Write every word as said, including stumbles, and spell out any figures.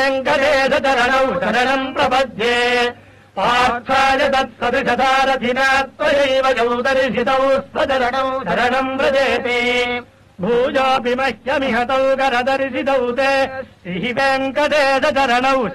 वेङ्कटेशचरणौ शरणम् प्रपद्ये पार्थाय तत्सदृशदारथिना त्वयैव यौ दर्शितौ स्वचरणौ शरणम् व्रजेति भूयोऽपि मह्यमिहतौ करदर्शितौ ते श्रीवेङ्कटेशचरणौ